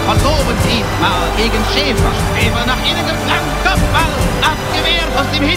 verloren diesmal gegen Schäfer. Schäfer nach innen geflankt, Kopfball, abgewehrt aus dem